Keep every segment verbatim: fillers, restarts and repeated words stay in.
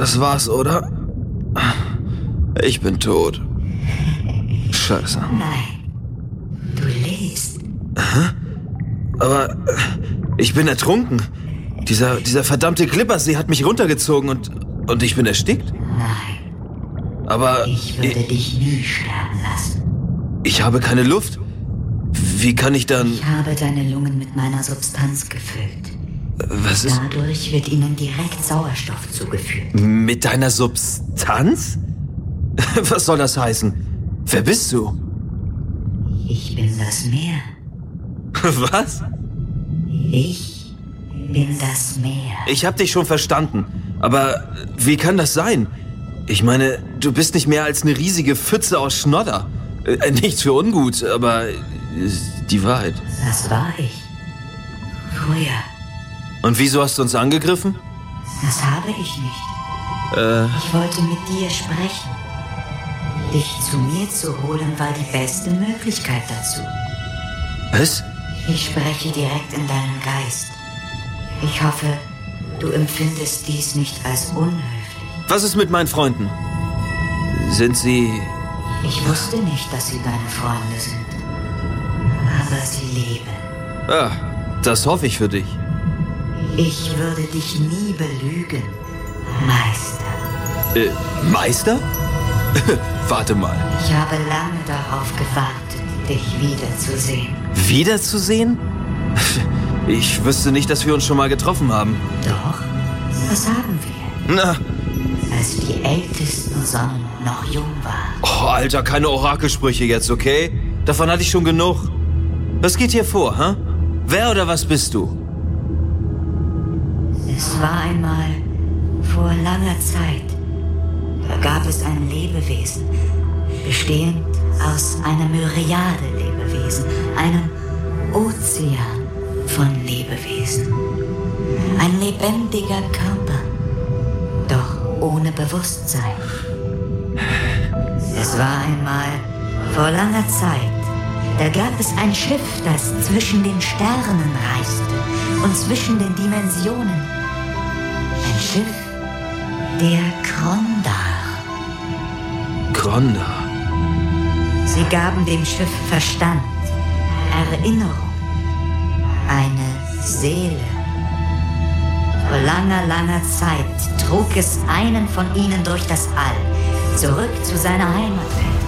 das war's, oder? Ich bin tot. Scheiße. Nein, du lebst. Hä? Aber ich bin ertrunken. Dieser, dieser verdammte Glippersee hat mich runtergezogen und, und ich bin erstickt? Nein. Aber Ich würde ich, dich nie sterben lassen. ich habe keine Luft. Wie kann ich dann... Ich habe deine Lungen mit meiner Substanz gefüllt. Was ist... Dadurch wird ihnen direkt Sauerstoff zugeführt. Mit deiner Substanz? Was soll das heißen? Wer bist du? Ich bin das Meer. Was? Ich bin das Meer. Ich hab dich schon verstanden. Aber wie kann das sein? Ich meine, du bist nicht mehr als eine riesige Pfütze aus Schnodder. Äh, nichts für ungut, aber ist die Wahrheit. Das war ich. Früher. Und wieso hast du uns angegriffen? Das habe ich nicht. Äh, Ich wollte mit dir sprechen. Dich zu mir zu holen war die beste Möglichkeit dazu. was? Ich spreche direkt in deinen Geist. Ich hoffe, du empfindest dies nicht als unhöflich. Was ist mit meinen Freunden? Sind sie... Ich wusste nicht, dass sie deine Freunde sind. Aber sie leben. Ah, das hoffe ich für dich. Ich würde dich nie belügen, Meister. Äh, Meister? Warte mal. Ich habe lange darauf gewartet, dich wiederzusehen. Wiederzusehen? Ich wüsste nicht, dass wir uns schon mal getroffen haben. Doch, das haben wir. Na, Als die ältesten Sonnen noch jung waren. oh, Alter, keine Orakelsprüche jetzt, okay? Davon hatte ich schon genug. Was geht hier vor, hä? Wer oder was bist du? Es war einmal vor langer Zeit. Da gab es ein Lebewesen, bestehend aus einer Myriade Lebewesen, einem Ozean von Lebewesen. Ein lebendiger Körper, doch ohne Bewusstsein. Es war einmal vor langer Zeit, da gab es ein Schiff, das zwischen den Sternen reiste und zwischen den Dimensionen. Ein Schiff der Krondar. Gronda. Sie gaben dem Schiff Verstand, Erinnerung, eine Seele. Vor langer, langer Zeit trug es einen von ihnen durch das All, zurück zu seiner Heimatwelt.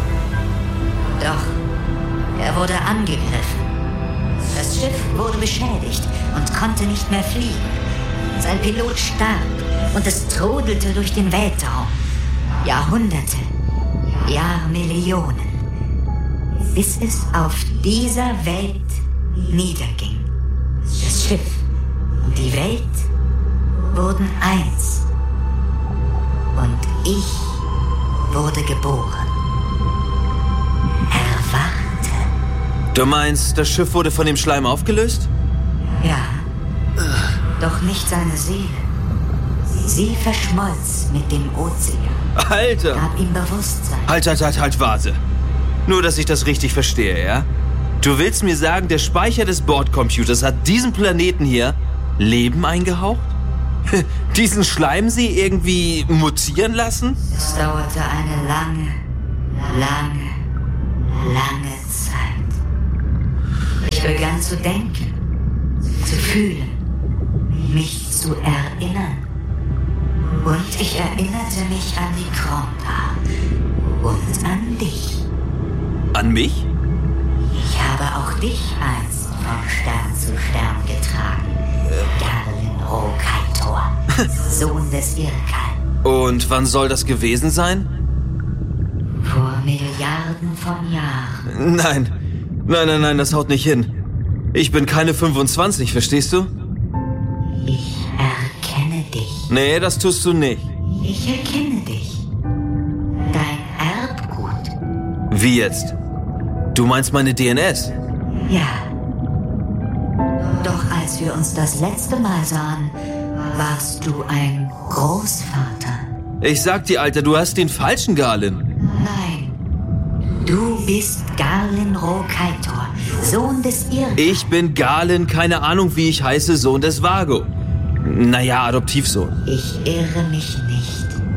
Doch er wurde angegriffen. Das Schiff wurde beschädigt und konnte nicht mehr fliegen. Sein Pilot starb und es trudelte durch den Weltraum. Jahrhunderte, Jahrmillionen, bis es auf dieser Welt niederging. Das Schiff und die Welt wurden eins. Und ich wurde geboren. Erwachte. Du meinst, das Schiff wurde von dem Schleim aufgelöst? Ja, doch nicht seine Seele. Sie verschmolz mit dem Ozean, Alter! gab ihm Bewusstsein. Halt, halt, halt, halt, warte. Nur, dass ich das richtig verstehe, ja? Du willst mir sagen, der Speicher des Bordcomputers hat diesem Planeten hier Leben eingehaucht? Diesen Schleimsee irgendwie mutieren lassen? Es dauerte eine lange, lange, lange Zeit. Ich begann zu denken, zu fühlen, mich zu erinnern. Und ich erinnerte mich an die Krondar und an dich. An mich? Ich habe auch dich einst von Stern zu Stern getragen. Garlin Rokaitor, Sohn des Irkal. Und wann soll das gewesen sein? Vor Milliarden von Jahren. Nein, nein, nein, nein, das haut nicht hin. Ich bin keine fünfundzwanzig, verstehst du? Ich erkenne dich. Nee, das tust du nicht. Ich erkenne dich. Dein Erbgut. Wie jetzt? Du meinst meine D N S? Ja. Doch als wir uns das letzte Mal sahen, warst du ein Großvater. Ich sag dir, Alter, du hast den falschen Garlin. Nein. Du bist Garlin Rokaitor, Sohn des Irkal. Ich bin Garlin, keine Ahnung wie ich heiße, Sohn des Vago. Naja, Adoptivsohn. Ich irre mich nicht.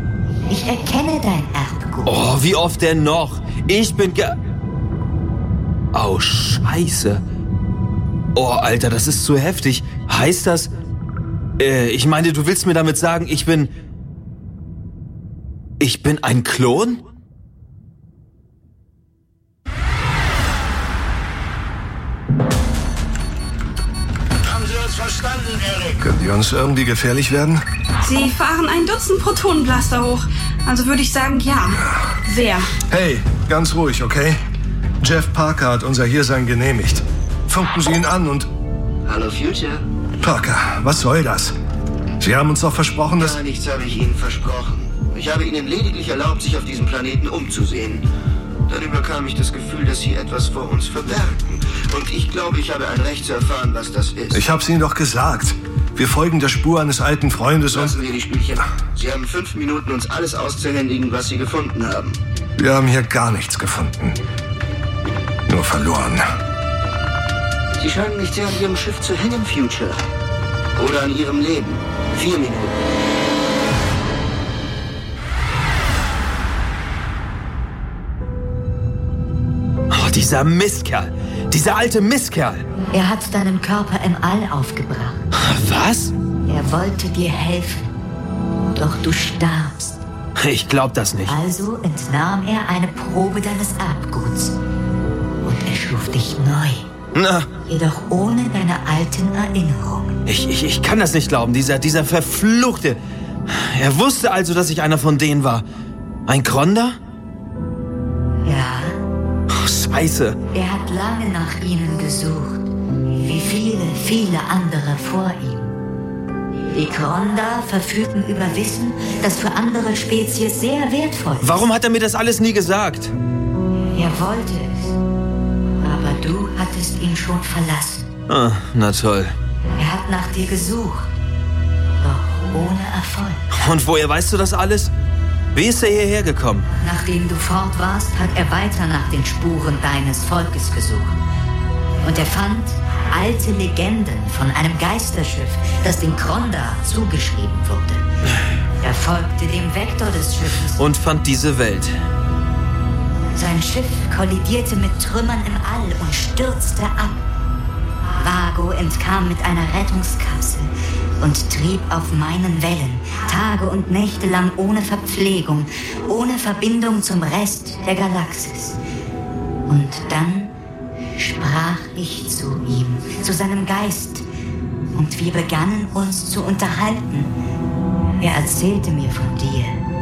Ich erkenne dein Erbgut. Oh, wie oft denn noch? Ich bin ge... Oh, Scheiße. Oh, Alter, das ist zu heftig. Heißt das... Äh, ich meine, du willst mir damit sagen, ich bin... Ich bin ein Klon? Haben Sie uns verstanden, Eric? Können die uns irgendwie gefährlich werden? Sie fahren ein Dutzend Protonenblaster hoch. Also würde ich sagen, ja. Sehr. Hey, ganz ruhig, okay? Jeff Parker hat unser Hiersein genehmigt. Funken Sie ihn an und... Hallo, Future. Parker, was soll das? Sie haben uns doch versprochen, dass... Gar nichts habe ich Ihnen versprochen. Ich habe Ihnen lediglich erlaubt, sich auf diesem Planeten umzusehen. Dann überkam ich das Gefühl, dass Sie etwas vor uns verbergen. Und ich glaube, ich habe ein Recht zu erfahren, was das ist. Ich hab's Ihnen doch gesagt. Wir folgen der Spur eines alten Freundes und... Lassen wir die Spielchen. Sie haben fünf Minuten, uns alles auszuhändigen, was Sie gefunden haben. Wir haben hier gar nichts gefunden. Nur verloren. Sie scheinen nicht sehr an Ihrem Schiff zu hängen, Future. Oder an Ihrem Leben. Vier Minuten. Oh, dieser Mistkerl. Dieser alte Mistkerl. Er hat deinen Körper im All aufgebracht. Was? Er wollte dir helfen. Doch du starbst. Ich glaub das nicht. Also entnahm er eine Probe deines Erbguts. Und er schuf dich neu. Na, Jedoch ohne deine alten Erinnerungen. ich, ich, ich kann das nicht glauben. Dieser, dieser Verfluchte. Er wusste also, dass ich einer von denen war. Ein Kronder? Ja, Oh, Scheiße. er hat lange nach ihnen gesucht. Wie viele, viele andere vor ihm. Die Kronda verfügten über Wissen, das für andere Spezies sehr wertvoll ist. Warum hat er mir das alles nie gesagt? Er wollte es. Aber du hattest ihn schon verlassen. Ah, na toll. Er hat nach dir gesucht. Doch ohne Erfolg. Und woher weißt du das alles? Wie ist er hierher gekommen? Nachdem du fort warst, hat er weiter nach den Spuren deines Volkes gesucht. Und er fand alte Legenden von einem Geisterschiff, das den Kronda zugeschrieben wurde. Er folgte dem Vektor des Schiffes. Und fand diese Welt. Sein Schiff kollidierte mit Trümmern im All und stürzte ab. Vago entkam mit einer Rettungskapsel und trieb auf meinen Wellen, Tage und Nächte lang ohne Verpflegung, ohne Verbindung zum Rest der Galaxis. Und dann sprach ich zu ihm, zu seinem Geist, und wir begannen uns zu unterhalten. Er erzählte mir von dir,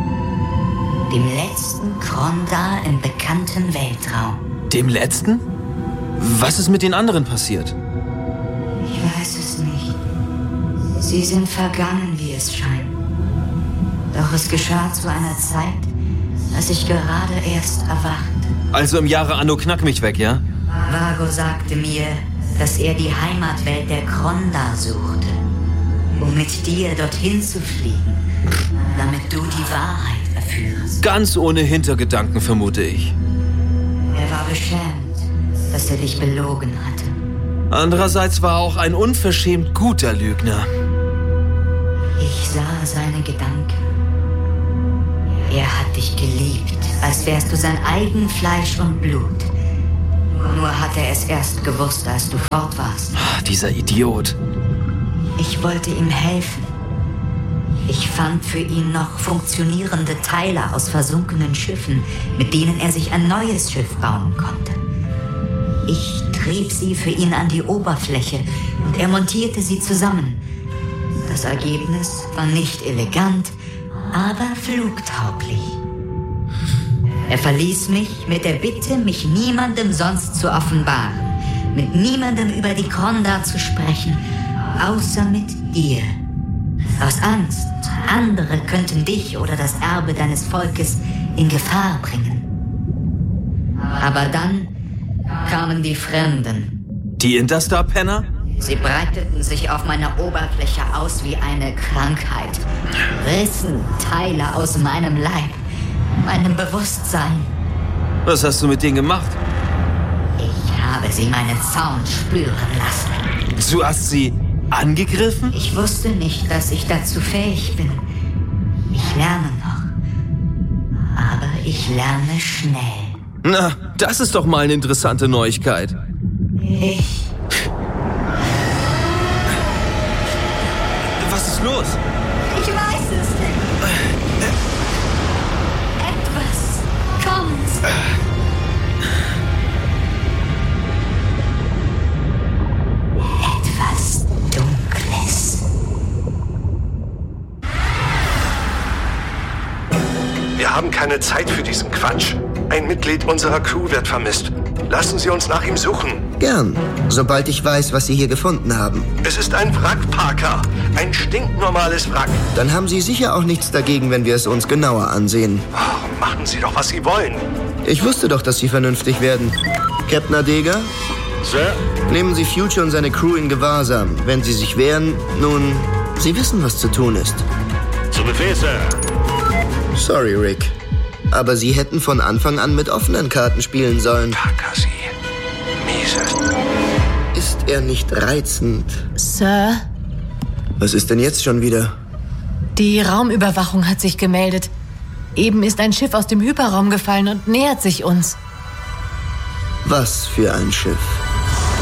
dem letzten Kronda im bekannten Weltraum. Dem letzten? Was ist mit den anderen passiert? Ich weiß es nicht. Sie sind vergangen, wie es scheint. Doch es geschah zu einer Zeit, als ich gerade erst erwachte. Also im Jahre Anno Knack mich weg, ja? Vago sagte mir, dass er die Heimatwelt der Kronda suchte, um mit dir dorthin zu fliegen, damit du die Wahrheit erführst. Ganz ohne Hintergedanken, vermute ich. Er war beschämt, dass er dich belogen hatte. Andererseits war er auch ein unverschämt guter Lügner. Ich sah seine Gedanken. Er hat dich geliebt, als wärst du sein eigen Fleisch und Blut. Nur hat er es erst gewusst, als du fort warst. Ah, dieser Idiot. Ich wollte ihm helfen. Ich fand für ihn noch funktionierende Teile aus versunkenen Schiffen, mit denen er sich ein neues Schiff bauen konnte. Ich trieb sie für ihn an die Oberfläche und er montierte sie zusammen. Das Ergebnis war nicht elegant, aber flugtauglich. Er verließ mich mit der Bitte, mich niemandem sonst zu offenbaren, mit niemandem über die Kronda zu sprechen, außer mit dir. Aus Angst, andere könnten dich oder das Erbe deines Volkes in Gefahr bringen. Aber dann kamen die Fremden. Die Interstar-Penner? Sie breiteten sich auf meiner Oberfläche aus wie eine Krankheit, rissen Teile aus meinem Leib, meinem Bewusstsein. Was hast du mit denen gemacht? Ich habe sie meinen Zaun spüren lassen. Du hast sie angegriffen? Ich wusste nicht, dass ich dazu fähig bin. Ich lerne noch. ich lerne schnell. Na, das ist doch mal eine interessante Neuigkeit. Ich... Was ist los? Ich weiß es nicht. Etwas kommt. Etwas Dunkles. Wir haben keine Zeit für diesen Quatsch. Ein Mitglied unserer Crew wird vermisst. Lassen Sie uns nach ihm suchen. Gern, sobald ich weiß, was Sie hier gefunden haben. Es ist ein Wrack, Parker. Ein stinknormales Wrack. Dann haben Sie sicher auch nichts dagegen, wenn wir es uns genauer ansehen. Oh, machen Sie doch, was Sie wollen. Ich wusste doch, dass Sie vernünftig werden. Captain Adega? Sir? Nehmen Sie Future und seine Crew in Gewahrsam. Wenn Sie sich wehren, nun, Sie wissen, was zu tun ist. Zu Befehl, Sir. Sorry, Rick. Aber Sie hätten von Anfang an mit offenen Karten spielen sollen. Parker, Sie. Miese. Ist er nicht reizend? Sir, Was ist denn jetzt schon wieder? die Raumüberwachung hat sich gemeldet. Eben ist ein Schiff aus dem Hyperraum gefallen und nähert sich uns. Was für ein Schiff?